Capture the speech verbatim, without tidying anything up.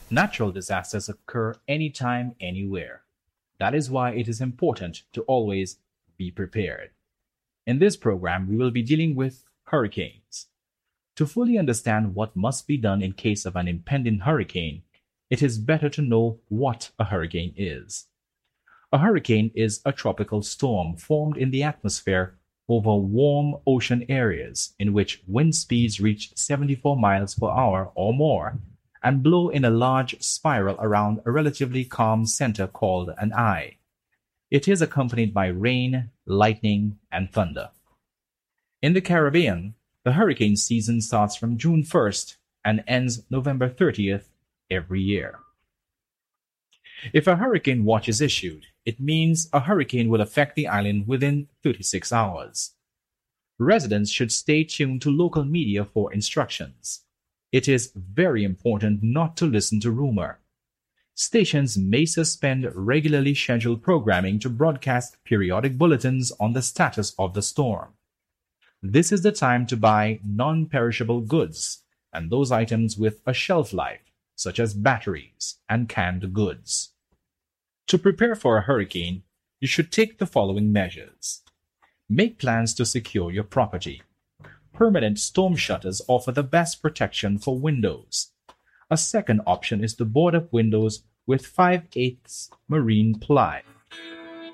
Natural disasters occur anytime, anywhere. That is why it is important to always be prepared. In this program, we will be dealing with hurricanes. To fully understand what must be done in case of an impending hurricane, it is better to know what a hurricane is. A hurricane is a tropical storm formed in the atmosphere over warm ocean areas in which wind speeds reach seventy-four miles per hour or more and blow in a large spiral around a relatively calm center called an eye. It is accompanied by rain, lightning, and thunder. In the Caribbean, the hurricane season starts from June first and ends November thirtieth every year. If a hurricane watch is issued, it means a hurricane will affect the island within thirty-six hours. Residents should stay tuned to local media for instructions. It is very important not to listen to rumor. Stations may suspend regularly scheduled programming to broadcast periodic bulletins on the status of the storm. This is the time to buy non-perishable goods and those items with a shelf life, such as batteries and canned goods. To prepare for a hurricane, you should take the following measures. Make plans to secure your property. Permanent storm shutters offer the best protection for windows. A second option is to board up windows with five eighths marine ply.